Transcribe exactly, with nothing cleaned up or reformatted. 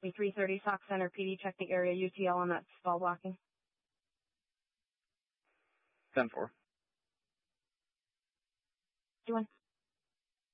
me three thirty, Sock Center P D, check the area U T L on that stall blocking. ten four. Do one.